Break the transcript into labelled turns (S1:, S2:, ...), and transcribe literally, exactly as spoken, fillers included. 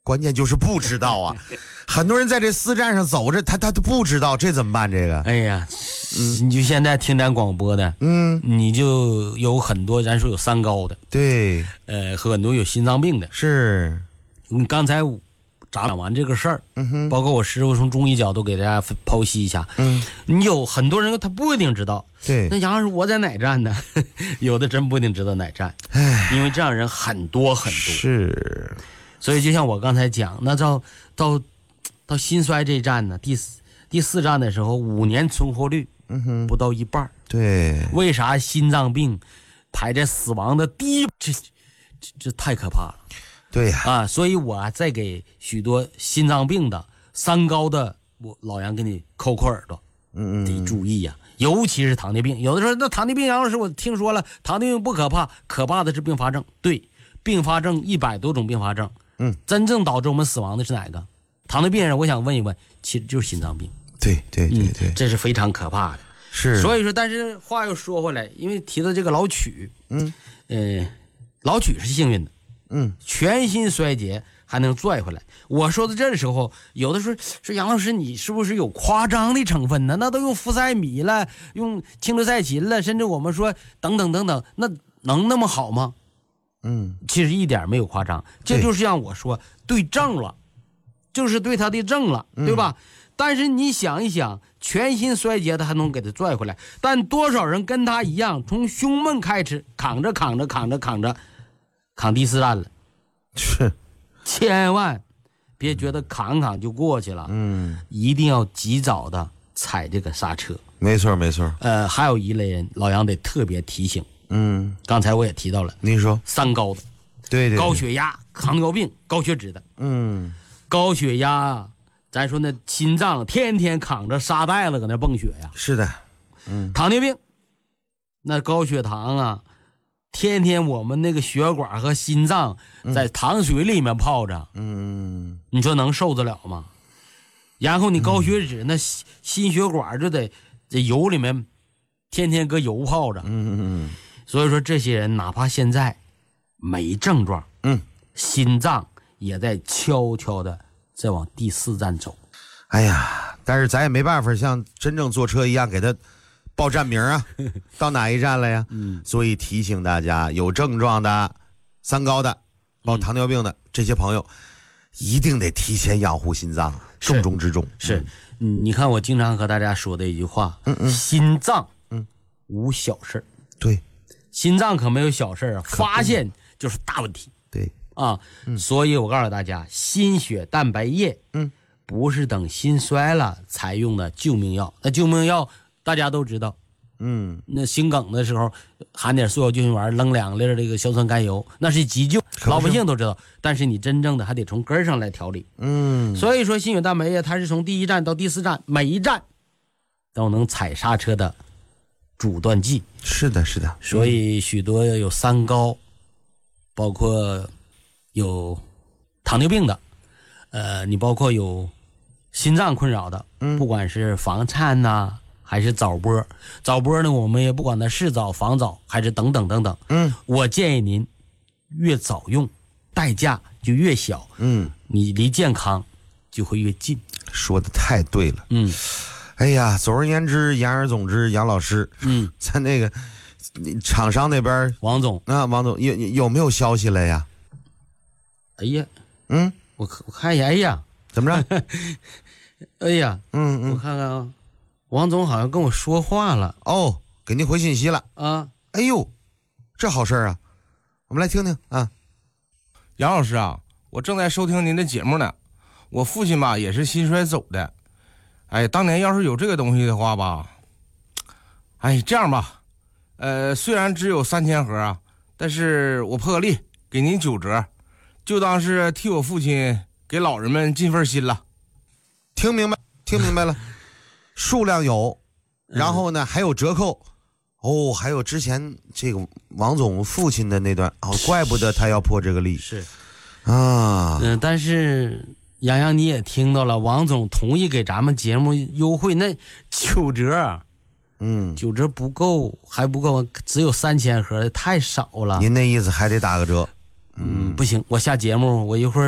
S1: 关键就是不知道啊。很多人在这私站上走着，他他都不知道，这怎么办？这个，
S2: 哎呀，嗯、你就现在听咱广播的，
S1: 嗯，
S2: 你就有很多，咱说有三高的，
S1: 对，
S2: 呃，和很多有心脏病的，
S1: 是。
S2: 你刚才讲完这个事儿，
S1: 嗯哼，
S2: 包括我师傅从中医角度给大家剖析一下，
S1: 嗯，
S2: 你有很多人他不一定知道，
S1: 对，
S2: 那杨老师我在哪站呢？有的真不一定知道哪站，
S1: 唉，
S2: 因为这样人很多很多，
S1: 是，
S2: 所以就像我刚才讲，那到到到心衰这一站呢，第四第四站的时候，五年存活率，
S1: 嗯哼，
S2: 不到一半。
S1: 对，
S2: 为啥心脏病排在死亡的第一？这这这太可怕了。
S1: 对呀，
S2: 啊，所以我再给许多心脏病的、三高的，我老杨给你抠抠耳朵，
S1: 嗯嗯，
S2: 得注意呀、啊，尤其是糖尿病。有的时候那糖尿病，杨老师我听说了，糖尿病不可怕，可怕的是并发症。对，并发症一百多种并发症，
S1: 嗯，真
S2: 正导致我们死亡的是哪个？糖尿病人，我想问一问，其实就是心脏病。
S1: 对对对对、
S2: 嗯，这是非常可怕的。
S1: 是，
S2: 所以说，但是话又说回来，因为提到这个老曲，
S1: 嗯，
S2: 呃，老曲是幸运的。
S1: 嗯，
S2: 全心衰竭还能拽回来。我说的这时候，有的时候说杨老师，你是不是有夸张的成分呢？那都用福赛米了，用氰氯噻嗪了，甚至我们说等等等等，那能那么好吗？
S1: 嗯，
S2: 其实一点没有夸张，这就是让我说对症了，就是对他的症了，对吧？嗯、但是你想一想，全心衰竭的还能给他拽回来，但多少人跟他一样，从胸闷开始扛着扛着扛着扛着。扛第四站了，
S1: 是，
S2: 千万别觉得扛扛就过去了，
S1: 嗯，
S2: 一定要及早的踩这个刹车。
S1: 没错没错。
S2: 呃，还有一类人，老杨得特别提醒，
S1: 嗯，
S2: 刚才我也提到了，
S1: 您说
S2: 三高的，
S1: 对 对, 对，
S2: 高血压、糖尿病、高血脂的，
S1: 嗯，
S2: 高血压，咱说那心脏天天扛着沙袋子搁那泵血呀，
S1: 是的，嗯，
S2: 糖尿病，那高血糖啊。天天我们那个血管和心脏在糖水里面泡着，嗯，你说能受得了吗？然后你高血脂，嗯、那心血管就得在油里面天天搁油泡着，
S1: 嗯嗯，
S2: 所以说这些人哪怕现在没症状，
S1: 嗯，
S2: 心脏也在悄悄的在往第四站走。
S1: 哎呀，但是咱也没办法像真正坐车一样给他报站名啊，到哪一站了呀？嗯，所以提醒大家，有症状的、三高的、包括糖尿病的、嗯、这些朋友，一定得提前养护心脏，重中之重。
S2: 是，嗯，你看我经常和大家说的一句话，
S1: 嗯嗯，
S2: 心脏，
S1: 嗯，
S2: 无小事。
S1: 对，
S2: 心脏可没有小事啊，发现就是大问题。
S1: 对
S2: 啊、嗯，所以我告诉大家，心血蛋白液，
S1: 嗯，
S2: 不是等心衰了才用的救命药，那救命药。大家都知道，
S1: 嗯，
S2: 那心梗的时候含点速效救心丸，扔两粒这个硝酸甘油，那是急救，老百姓都知道。但是你真正的还得从根上来调理，
S1: 嗯。
S2: 所以说心血蛋白液它是从第一站到第四站，每一站都能踩刹车的阻断剂。
S1: 是的，是的。
S2: 所以许多有三高，包括有糖尿病的，呃，你包括有心脏困扰的，
S1: 嗯，
S2: 不管是房颤呐、啊，还是早搏，早搏呢，我们也不管它是早、防早还是等等等等，
S1: 嗯，
S2: 我建议您越早用，代价就越小，
S1: 嗯，你
S2: 离健康就会越近。
S1: 说的太对了，
S2: 嗯，
S1: 哎呀，总而言之，言而总之，杨老师，
S2: 嗯，
S1: 在那个厂商那边，
S2: 王总
S1: 啊，王总有有没有消息了呀？
S2: 哎呀，
S1: 嗯，
S2: 我我看一眼，哎呀，
S1: 怎么着？
S2: 哎呀，
S1: 嗯嗯，
S2: 我看看啊。王总好像跟我说话了
S1: 哦，给您回信息了
S2: 啊！
S1: 哎呦，这好事啊！我们来听听啊。
S3: 杨老师啊，我正在收听您的节目呢。我父亲吧也是心衰走的，哎，当年要是有这个东西的话吧，哎，这样吧，呃，虽然只有三千盒啊，但是我破个例，给您九折，就当是替我父亲给老人们尽份心了。
S1: 听明白，听明白了。数量有，然后呢、嗯、还有折扣，哦，还有之前这个王总父亲的那段哦，怪不得他要破这个例
S2: 是
S1: 啊，
S2: 嗯、呃，但是洋洋你也听到了，王总同意给咱们节目优惠，那九折，
S1: 嗯，
S2: 九折不够，还不够，只有三千盒，太少了。
S1: 您那意思还得打个折？
S2: 嗯，不行，我下节目我一会儿。